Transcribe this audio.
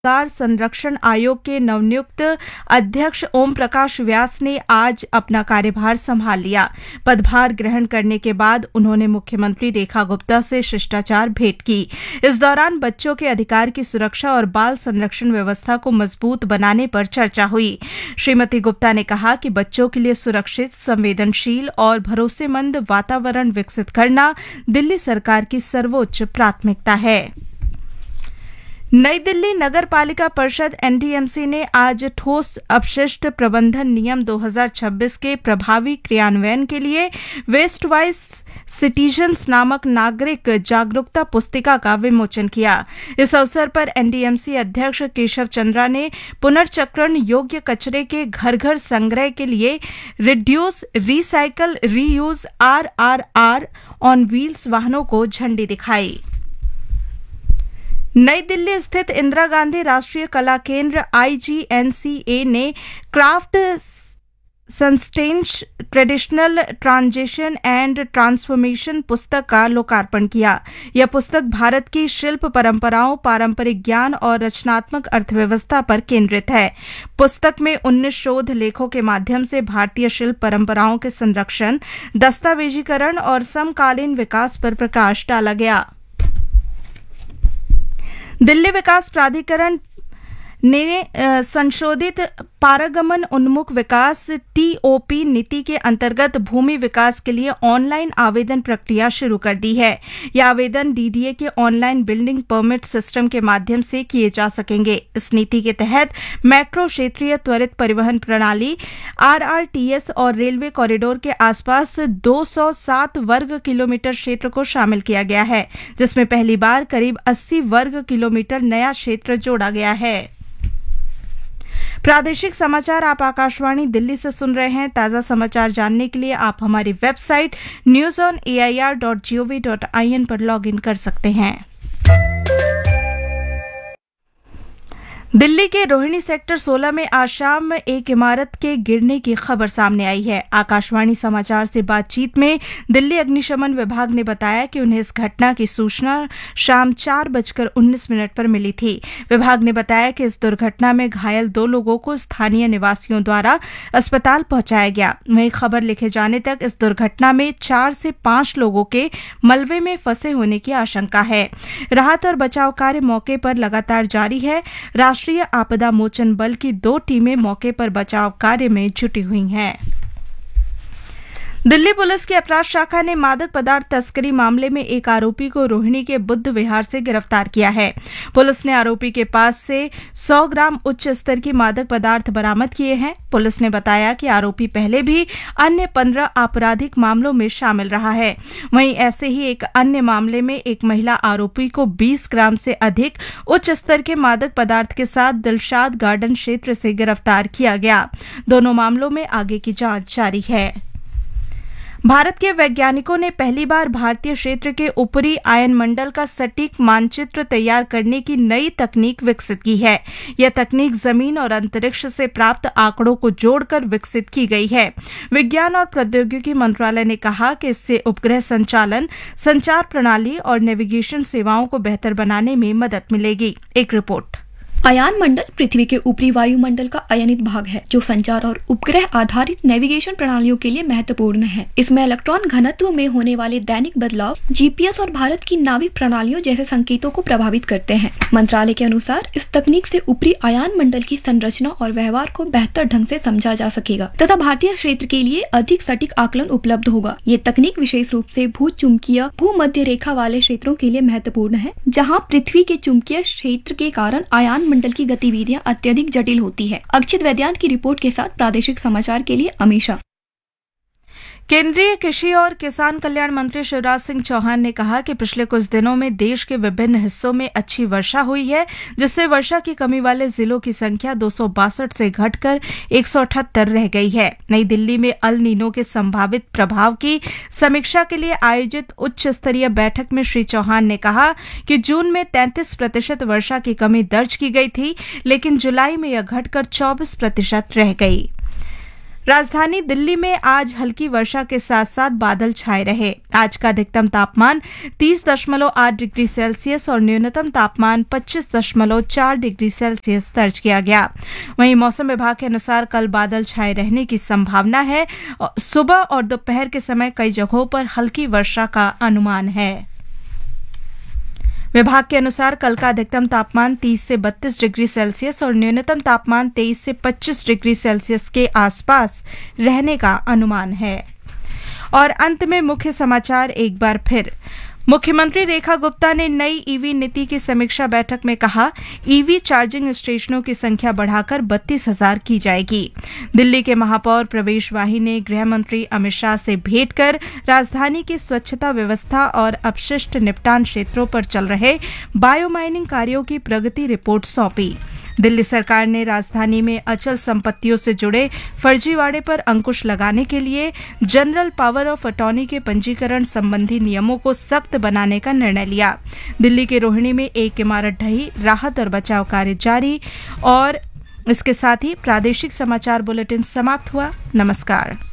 अधिकार संरक्षण आयोग के नवनियुक्त अध्यक्ष ओम प्रकाश व्यास ने आज अपना कार्यभार संभाल लिया। पदभार ग्रहण करने के बाद उन्होंने मुख्यमंत्री रेखा गुप्ता से शिष्टाचार भेंट की। इस दौरान बच्चों के अधिकार की सुरक्षा और बाल संरक्षण व्यवस्था को मजबूत बनाने पर चर्चा हुई। श्रीमती गुप्ता ने कहा कि बच्चों के लिए सुरक्षित, संवेदनशील और भरोसेमंद वातावरण विकसित करना दिल्ली सरकार की सर्वोच्च प्राथमिकता है। नई दिल्ली नगर पालिका परिषद एनडीएमसी ने आज ठोस अपशिष्ट प्रबंधन नियम 2026 के प्रभावी क्रियान्वयन के लिए वेस्ट वाइज सिटीजन्स नामक नागरिक जागरूकता पुस्तिका का विमोचन किया। इस अवसर पर एनडीएमसी अध्यक्ष केशव चंद्रा ने पुनर्चक्रण योग्य कचरे के घर घर संग्रह के लिए reduce, recycle, reuse RRR on wheels वाहनों को झंडी दिखाई। नई दिल्ली स्थित इंदिरा गांधी राष्ट्रीय कला केंद्र IGNCA ने craft sustains traditional transition and transformation पुस्तक का लोकार्पण किया। यह पुस्तक भारत की शिल्प परंपराओं, पारंपरिक ज्ञान और रचनात्मक अर्थव्यवस्था पर केंद्रित है। पुस्तक में 19 शोध लेखों के माध्यम से भारतीय शिल्प परंपराओं के संरक्षण, दस्तावेजीकरण और समकालीन विकास पर प्रकाश डाला गया। दिल्ली विकास प्राधिकरण ने संशोधित पारगमन उन्मुख विकास TOP नीति के अंतर्गत भूमि विकास के लिए ऑनलाइन आवेदन प्रक्रिया शुरू कर दी है। यह आवेदन DDA के ऑनलाइन बिल्डिंग परमिट सिस्टम के माध्यम से किए जा सकेंगे। इस नीति के तहत मेट्रो, क्षेत्रीय त्वरित परिवहन प्रणाली RRTS और रेलवे कॉरिडोर के आसपास 207 वर्ग किलोमीटर क्षेत्र को शामिल किया गया है, जिसमें पहली बार करीब 80 वर्ग किलोमीटर नया क्षेत्र जोड़ा गया है। प्रादेशिक समाचार आप आकाशवाणी दिल्ली से सुन रहे हैं। ताज़ा समाचार जानने के लिए आप हमारी वेबसाइट newsonair.gov.in पर लॉगिन कर सकते हैं। दिल्ली के रोहिणी सेक्टर 16 में आज शाम एक इमारत के गिरने की खबर सामने आई है। आकाशवाणी समाचार से बातचीत में दिल्ली अग्निशमन विभाग ने बताया कि उन्हें इस घटना की सूचना शाम 4:19 पर मिली थी। विभाग ने बताया कि इस दुर्घटना में घायल 2 लोगों को स्थानीय निवासियों द्वारा अस्पताल पहुंचाया गया। वहीं खबर लिखे जाने तक इस दुर्घटना में 4 से 5 लोगों के मलबे में फंसे होने की आशंका है। राहत और बचाव कार्य मौके पर लगातार जारी है। राष्ट्रीय आपदा मोचन बल की 2 टीमें मौके पर बचाव कार्य में जुटी हुई हैं। दिल्ली पुलिस की अपराध शाखा ने मादक पदार्थ तस्करी मामले में एक आरोपी को रोहिणी के बुद्ध विहार से गिरफ्तार किया है। पुलिस ने आरोपी के पास से 100 ग्राम उच्च स्तर की मादक पदार्थ बरामद किए हैं। पुलिस ने बताया कि आरोपी पहले भी अन्य 15 आपराधिक मामलों में शामिल रहा है। वहीं ऐसे ही एक अन्य मामले में एक महिला आरोपी को 20 ग्राम से अधिक उच्च स्तर के मादक पदार्थ के साथ दिलशाद गार्डन क्षेत्र से गिरफ्तार किया गया। दोनों मामलों में आगे की जांच जारी है। भारत के वैज्ञानिकों ने पहली बार भारतीय क्षेत्र के ऊपरी आयन मंडल का सटीक मानचित्र तैयार करने की नई तकनीक विकसित की है। यह तकनीक जमीन और अंतरिक्ष से प्राप्त आंकड़ों को जोड़कर विकसित की गई है। विज्ञान और प्रौद्योगिकी मंत्रालय ने कहा कि इससे उपग्रह संचालन, संचार प्रणाली और नेविगेशन सेवाओं को बेहतर बनाने में मदद मिलेगी। एक रिपोर्ट। आयान मंडल पृथ्वी के ऊपरी वायुमंडल का अयनित भाग है, जो संचार और उपग्रह आधारित नेविगेशन प्रणालियों के लिए महत्वपूर्ण है। इसमें इलेक्ट्रॉन घनत्व में होने वाले दैनिक बदलाव GPS और भारत की नाविक प्रणालियों जैसे संकेतों को प्रभावित करते हैं। मंत्रालय के अनुसार इस तकनीक से ऊपरी आयान मंडल की संरचना और व्यवहार को बेहतर ढंग से समझा जा सकेगा तथा भारतीय क्षेत्र के लिए अधिक सटीक आकलन उपलब्ध होगा। ये तकनीक विशेष रूप से भूचुंबकीय भूमध्य रेखा वाले क्षेत्रों के लिए महत्वपूर्ण है, जहाँ पृथ्वी के चुंबकीय क्षेत्र के कारण आयान मंडल की गतिविधियां अत्यधिक जटिल होती है। अक्षित वैद्यांत की रिपोर्ट के साथ प्रादेशिक समाचार के लिए अमीषा। केंद्रीय कृषि और किसान कल्याण मंत्री शिवराज सिंह चौहान ने कहा कि पिछले कुछ दिनों में देश के विभिन्न हिस्सों में अच्छी वर्षा हुई है, जिससे वर्षा की कमी वाले जिलों की संख्या 262 से घटकर 178 रह गई है। नई दिल्ली में अल नीनो के संभावित प्रभाव की समीक्षा के लिए आयोजित उच्च स्तरीय बैठक में श्री चौहान ने कहा कि जून में 33% वर्षा की कमी दर्ज की गई थी, लेकिन जुलाई में यह घटकर 24% रह गई। राजधानी दिल्ली में आज हल्की वर्षा के साथ साथ बादल छाए रहे। आज का अधिकतम तापमान 30.8 डिग्री सेल्सियस और न्यूनतम तापमान 25.4 डिग्री सेल्सियस दर्ज किया गया। वहीं मौसम विभाग के अनुसार कल बादल छाए रहने की संभावना है। सुबह और दोपहर के समय कई जगहों पर हल्की वर्षा का अनुमान है। विभाग के अनुसार कल का अधिकतम तापमान 30 से 32 डिग्री सेल्सियस और न्यूनतम तापमान 23 से 25 डिग्री सेल्सियस के आसपास रहने का अनुमान है। और अंत में मुख्य समाचार एक बार फिर। मुख्यमंत्री रेखा गुप्ता ने नई ईवी नीति की समीक्षा बैठक में कहा, ईवी चार्जिंग स्टेशनों की संख्या बढ़ाकर 32,000 की जाएगी। दिल्ली के महापौर प्रवेश वाही ने गृह मंत्री अमित शाह से भेंट कर राजधानी की स्वच्छता व्यवस्था और अपशिष्ट निपटान क्षेत्रों पर चल रहे बायोमाइनिंग कार्यों की प्रगति रिपोर्ट सौंपी। दिल्ली सरकार ने राजधानी में अचल संपत्तियों से जुड़े फर्जीवाड़े पर अंकुश लगाने के लिए जनरल पावर ऑफ अटॉर्नी के पंजीकरण संबंधी नियमों को सख्त बनाने का निर्णय लिया। दिल्ली के रोहिणी में एक इमारत ढही, राहत और बचाव कार्य जारी। और इसके साथ ही प्रादेशिक समाचार बुलेटिन समाप्त हुआ। नमस्कार।